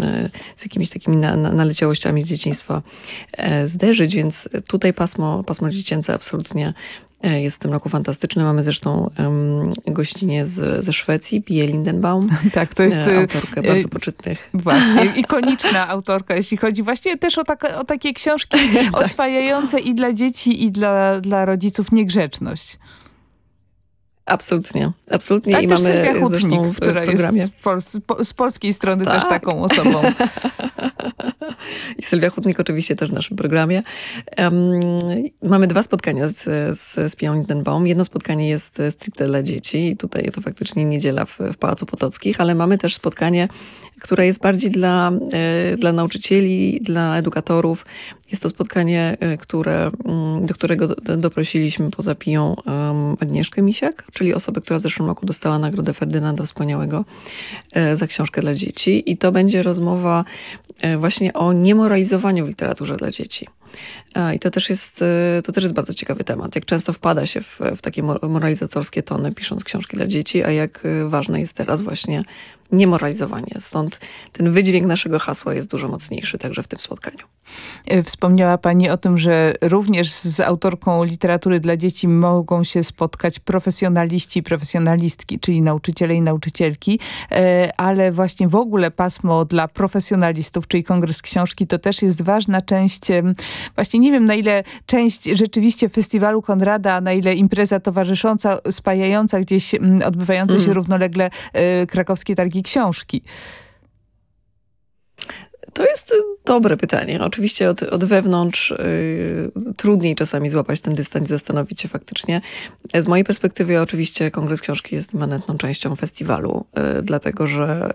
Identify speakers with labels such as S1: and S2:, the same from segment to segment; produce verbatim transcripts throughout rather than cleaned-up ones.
S1: z jakimiś takimi na, na, naleciałościami z dzieciństwa zderzyć, więc tutaj pasmo, pasmo dziecięce absolutnie jest w tym roku fantastyczne. Mamy zresztą um, gościnie z, ze Szwecji, Pia Lindenbaum.
S2: Tak, to jest
S1: autorkę bardzo poczytnych.
S2: Właśnie, ikoniczna autorka, jeśli chodzi właśnie też o, tak, o takie książki
S1: tak.
S2: oswajające i dla dzieci, i dla, dla rodziców niegrzeczność.
S1: Absolutnie, absolutnie.
S2: A
S1: I
S2: też
S1: mamy
S2: Sylwia Hutnik,
S1: zresztą w,
S2: która
S1: w programie.
S2: jest z, Pol po, z polskiej strony
S1: tak.
S2: też taką osobą.
S1: I Sylwia Hutnik oczywiście też w naszym programie. Um, mamy dwa spotkania z, z, z Pią Lindenbaum. Jedno spotkanie jest stricte dla dzieci. I tutaj to faktycznie niedziela w, w Pałacu Potockich, ale mamy też spotkanie, które jest bardziej dla, e, dla nauczycieli, dla edukatorów. Jest to spotkanie, które, do którego do, doprosiliśmy poza Piją um, Agnieszkę Misiak, czyli osobę, która w zeszłym roku dostała Nagrodę Ferdynanda Wspaniałego e, za książkę dla dzieci. I to będzie rozmowa e, właśnie o niemoralizowaniu w literaturze dla dzieci. I to też jest, to też jest bardzo ciekawy temat. Jak często wpada się w, w takie moralizatorskie tony, pisząc książki dla dzieci, a jak ważne jest teraz właśnie niemoralizowanie. Stąd ten wydźwięk naszego hasła jest dużo mocniejszy także w tym spotkaniu.
S2: Wspomniała pani o tym, że również z autorką literatury dla dzieci mogą się spotkać profesjonaliści i profesjonalistki, czyli nauczyciele i nauczycielki, ale właśnie w ogóle pasmo dla profesjonalistów, czyli Kongres Książki, to też jest ważna część, właśnie nie wiem na ile część rzeczywiście Festiwalu Konrada, a na ile impreza towarzysząca, spajająca gdzieś odbywające mm. się równolegle krakowskie targi książki.
S1: To jest dobre pytanie. Oczywiście od, od wewnątrz y, trudniej czasami złapać ten dystans i zastanowić się faktycznie. Z mojej perspektywy oczywiście Kongres Książki jest immanentną częścią festiwalu, y, dlatego że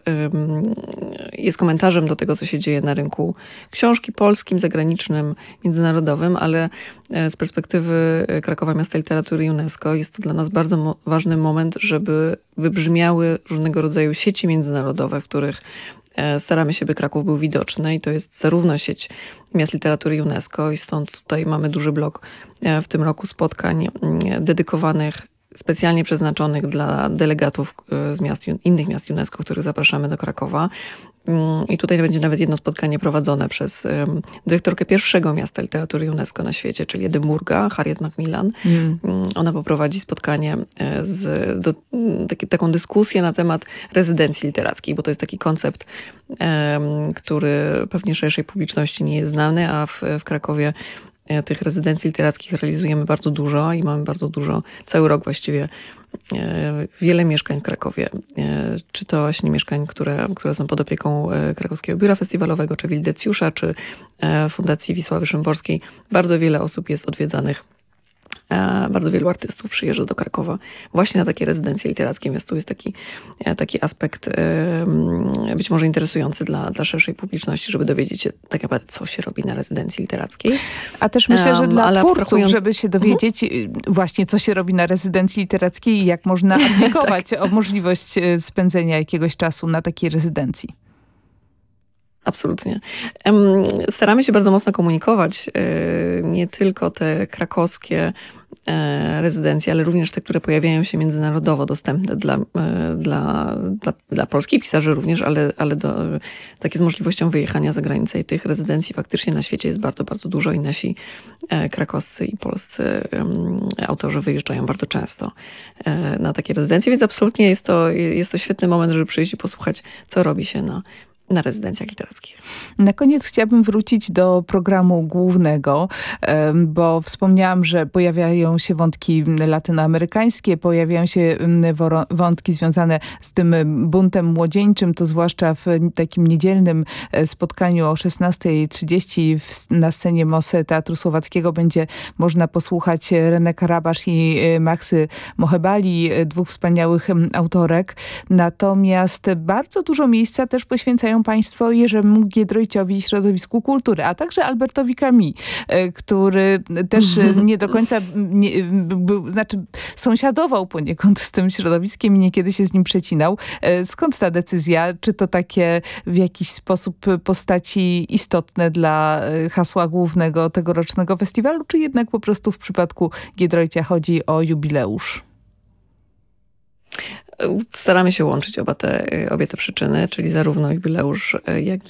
S1: y, jest komentarzem do tego, co się dzieje na rynku książki polskim, zagranicznym, międzynarodowym, ale z perspektywy Krakowa Miasta Literatury UNESCO jest to dla nas bardzo mo- ważny moment, żeby wybrzmiały różnego rodzaju sieci międzynarodowe, w których staramy się, by Kraków był widoczny i to jest zarówno sieć Miast Literatury UNESCO i stąd tutaj mamy duży blok w tym roku spotkań dedykowanych, specjalnie przeznaczonych dla delegatów z miast, innych miast UNESCO, których zapraszamy do Krakowa. I tutaj będzie nawet jedno spotkanie prowadzone przez dyrektorkę pierwszego miasta literatury UNESCO na świecie, czyli Edynburga, Harriet Macmillan. Mm. Ona poprowadzi spotkanie z do, taki, taką dyskusję na temat rezydencji literackiej, bo to jest taki koncept, um, który pewnie szerszej publiczności nie jest znany, a w, w Krakowie tych rezydencji literackich realizujemy bardzo dużo i mamy bardzo dużo, cały rok właściwie, wiele mieszkań w Krakowie. Czy to właśnie mieszkań, które, które są pod opieką Krakowskiego Biura Festiwalowego, czy Wildecjusza, czy Fundacji Wisławy Szymborskiej. Bardzo wiele osób jest odwiedzanych. Bardzo wielu artystów przyjeżdża do Krakowa właśnie na takie rezydencje literackie, więc tu jest taki, taki aspekt być może interesujący dla, dla szerszej publiczności, żeby dowiedzieć się tak naprawdę, co się robi na rezydencji literackiej.
S2: A też myślę, że dla
S1: um,
S2: twórców,
S1: abstrahując...
S2: żeby się dowiedzieć mhm. właśnie, co się robi na rezydencji literackiej i jak można aplikować tak. o możliwość spędzenia jakiegoś czasu na takiej rezydencji.
S1: Absolutnie. Staramy się bardzo mocno komunikować nie tylko te krakowskie rezydencje, ale również te, które pojawiają się międzynarodowo, dostępne dla, dla, dla, dla polskich pisarzy również, ale, ale do, takie z możliwością wyjechania za granicę i tych rezydencji faktycznie na świecie jest bardzo, bardzo dużo i nasi krakowscy i polscy autorzy wyjeżdżają bardzo często na takie rezydencje, więc absolutnie jest to, jest to świetny moment, żeby przyjść i posłuchać, co robi się na na rezydencjach literackich.
S2: Na koniec chciałabym wrócić do programu głównego, bo wspomniałam, że pojawiają się wątki latynoamerykańskie, pojawiają się wątki związane z tym buntem młodzieńczym, to zwłaszcza w takim niedzielnym spotkaniu o szesnastej trzydzieści na scenie Mosy Teatru Słowackiego będzie można posłuchać René Karabasz i Maxy Mohebali, dwóch wspaniałych autorek. Natomiast bardzo dużo miejsca też poświęcają państwo Jerzemu Giedroyciowi i środowisku kultury, a także Albertowi Camus, który też nie do końca nie, był, znaczy sąsiadował poniekąd z tym środowiskiem i niekiedy się z nim przecinał. Skąd ta decyzja? Czy to takie w jakiś sposób postaci istotne dla hasła głównego tegorocznego festiwalu, czy jednak po prostu w przypadku Giedroycia chodzi o jubileusz?
S1: Staramy się łączyć oba te, obie te przyczyny, czyli zarówno jubileusz, jak